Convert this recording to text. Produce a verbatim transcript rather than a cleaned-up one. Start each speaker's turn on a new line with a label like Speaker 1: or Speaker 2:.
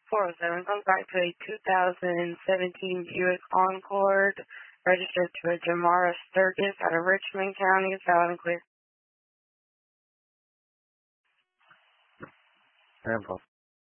Speaker 1: four oh seven comes back to a two thousand seventeen Buick Encore registered to a Jamara Sturgis out of Richmond County. It's valid and clear.
Speaker 2: Grandpa.